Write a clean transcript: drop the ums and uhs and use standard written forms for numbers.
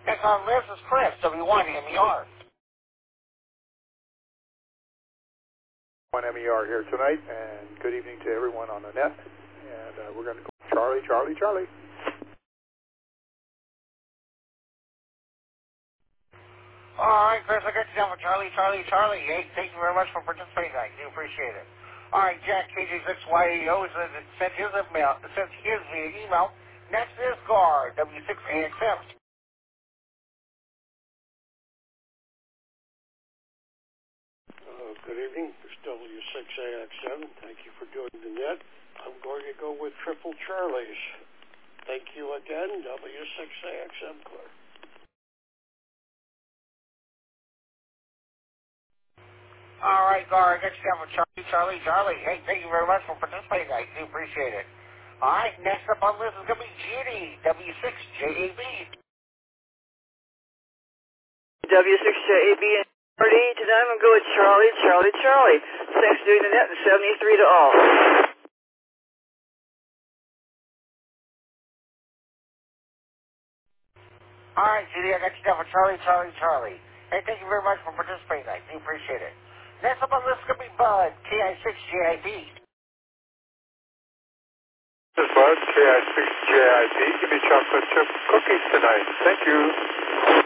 Next on the list is Chris, W1MER. One MER here tonight, and good evening to everyone on the net. And we're going to go Charlie, Charlie, Charlie. All right, Chris, I got you down for Charlie, Charlie, Charlie. Hey, thank you very much for participating tonight. I do appreciate it. All right, Jack, KJ6YAO sent his via email. Next is Gar, W6AXM. Good evening. It's W6AXM. Thank you for doing the net. I'm going to go with Triple Charlies. Thank you again. W6AXM clear. All right, Gar, I got you down for Charlie, Charlie, Charlie. Hey, thank you very much for participating. I do appreciate it. All right, next up on the list is going to be Judy, W6JAB. W6JAB and Party. Tonight I'm going to go with Charlie, Charlie, Charlie. Thanks for doing the net and 73 to all. All right, Judy, I got you down for Charlie, Charlie, Charlie. Hey, thank you very much for participating. I do appreciate it. Next up on the list is going to be Bud, KI6JIB. This is Bud, KI6JIB. Give me chocolate chip cookies tonight. Thank you.